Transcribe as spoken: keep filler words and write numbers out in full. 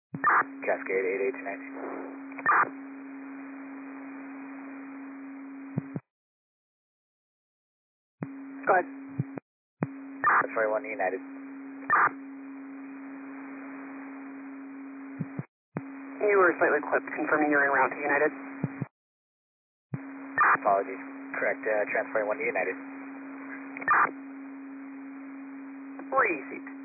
Cascade eight eight two nine. Go ahead. Sorry, one United. You were slightly clipped, confirming you're en route to United. Apologies. Correct, uh, transferring one to United. Receipt.